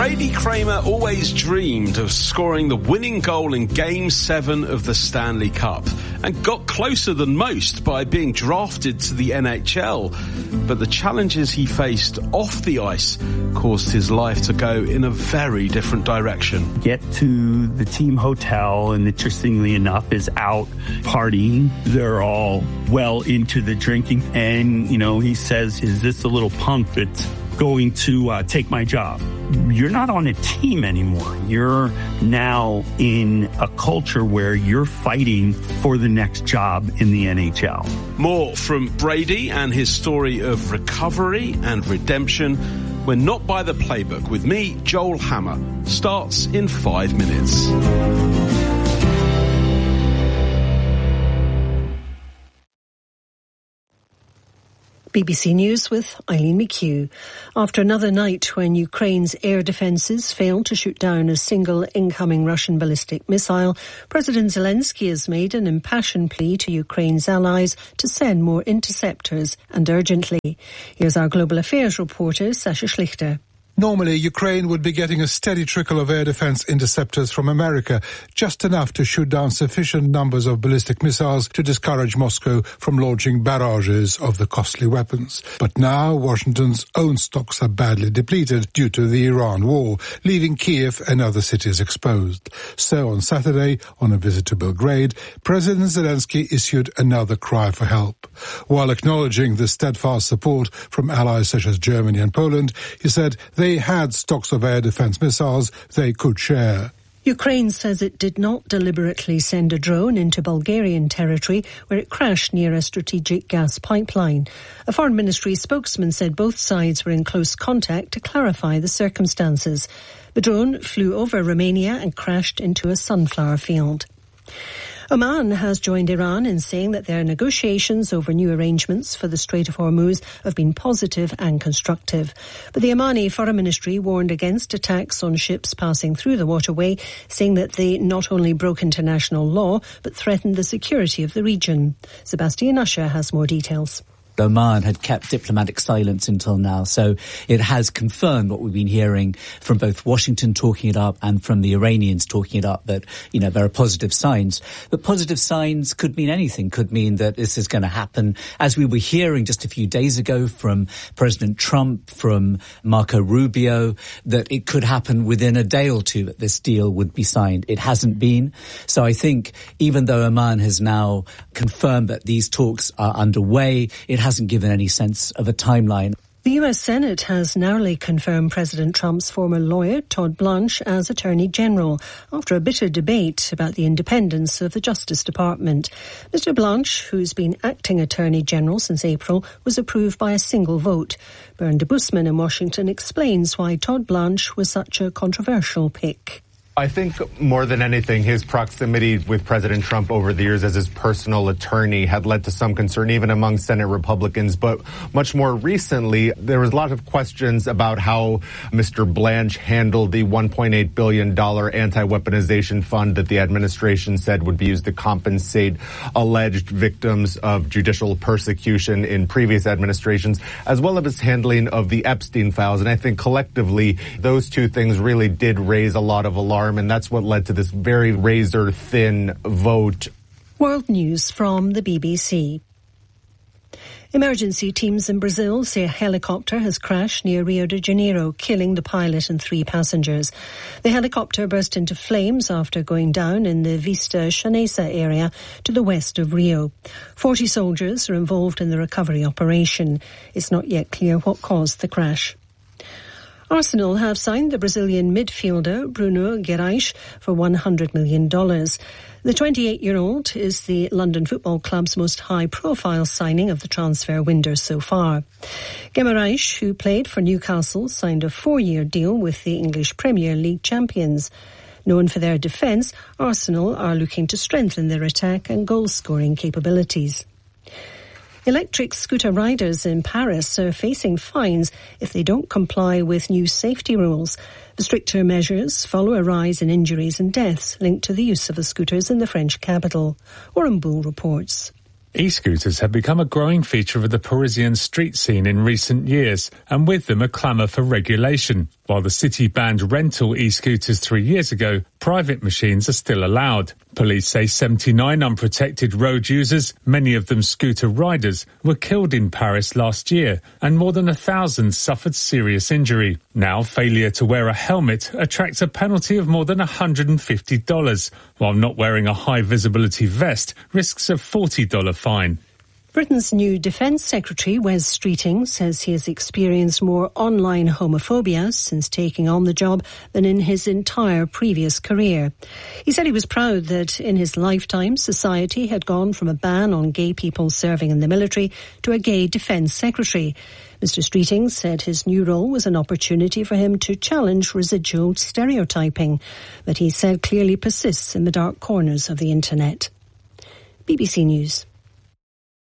Brady Kramer always dreamed of scoring the winning goal in Game 7 of the Stanley Cup and got closer than most by being drafted to the NHL. But the challenges he faced off the ice caused his life to go in a very different direction. Get to the team hotel and, interestingly enough, is out partying. They're all well into the drinking. And, he says, is this a little punk that's going to take my job? You're not on a team anymore. You're now in a culture where you're fighting for the next job in the NHL. More from Brady and his story of recovery and redemption when Not By the Playbook with me, Joel Hammer, starts in 5 minutes. BBC News with Eileen McHugh. After another night when Ukraine's air defences failed to shoot down a single incoming Russian ballistic missile, President Zelensky has made an impassioned plea to Ukraine's allies to send more interceptors and urgently. Here's our Global Affairs reporter, Sasha Schlichter. Normally, Ukraine would be getting a steady trickle of air defense interceptors from America, just enough to shoot down sufficient numbers of ballistic missiles to discourage Moscow from launching barrages of the costly weapons. But now, Washington's own stocks are badly depleted due to the Iran war, leaving Kiev and other cities exposed. So on Saturday, on a visit to Belgrade, President Zelensky issued another cry for help. While acknowledging the steadfast support from allies such as Germany and Poland, he said they had stocks of air defense missiles they could share. Ukraine says it did not deliberately send a drone into Bulgarian territory where it crashed near a strategic gas pipeline. A Foreign Ministry spokesman said both sides were in close contact to clarify the circumstances. The drone flew over Romania and crashed into a sunflower field. Oman has joined Iran in saying that their negotiations over new arrangements for the Strait of Hormuz have been positive and constructive. But the Omani Foreign Ministry warned against attacks on ships passing through the waterway, saying that they not only broke international law, but threatened the security of the region. Sebastian Usher has more details. Oman had kept diplomatic silence until now, so it has confirmed what we've been hearing from both Washington talking it up and from the Iranians talking it up, that, there are positive signs. But positive signs could mean anything, could mean that this is going to happen. As we were hearing just a few days ago from President Trump, from Marco Rubio, that it could happen within a day or two that this deal would be signed. It hasn't been. So I think even though Oman has now confirmed that these talks are underway, it hasn't given any sense of a timeline. The US Senate has narrowly confirmed President Trump's former lawyer, Todd Blanche, as Attorney General after a bitter debate about the independence of the Justice Department. Mr. Blanche, who's been acting Attorney General since April, was approved by a single vote. Bern de Busman in Washington explains why Todd Blanche was such a controversial pick. I think more than anything, his proximity with President Trump over the years as his personal attorney had led to some concern, even among Senate Republicans. But much more recently, there was a lot of questions about how Mr. Blanche handled the $1.8 billion anti-weaponization fund that the administration said would be used to compensate alleged victims of judicial persecution in previous administrations, as well as his handling of the Epstein files. And I think collectively, those two things really did raise a lot of alarm. And that's what led to this very razor-thin vote. World News from the BBC. Emergency teams in Brazil say a helicopter has crashed near Rio de Janeiro, killing the pilot and 3 passengers. The helicopter burst into flames after going down in the Vista Chanesa area to the west of Rio. 40 soldiers are involved in the recovery operation. It's not yet clear what caused the crash. Arsenal have signed the Brazilian midfielder Bruno Guimarães for $100 million. The 28-year-old is the London Football Club's most high-profile signing of the transfer window so far. Guimarães, who played for Newcastle, signed a 4-year deal with the English Premier League champions. Known for their defence, Arsenal are looking to strengthen their attack and goal-scoring capabilities. Electric scooter riders in Paris are facing fines if they don't comply with new safety rules. The stricter measures follow a rise in injuries and deaths linked to the use of the scooters in the French capital. Warren Bull reports. E-scooters have become a growing feature of the Parisian street scene in recent years, and with them a clamour for regulation. While the city banned rental e-scooters 3 years ago, private machines are still allowed. Police say 79 unprotected road users, many of them scooter riders, were killed in Paris last year, and more than 1,000 suffered serious injury. Now, failure to wear a helmet attracts a penalty of more than $150, while not wearing a high-visibility vest risks a $40 fine. Britain's new Defence Secretary, Wes Streeting, says he has experienced more online homophobia since taking on the job than in his entire previous career. He said he was proud that in his lifetime, society had gone from a ban on gay people serving in the military to a gay Defence Secretary. Mr. Streeting said his new role was an opportunity for him to challenge residual stereotyping that he said clearly persists in the dark corners of the internet. BBC News.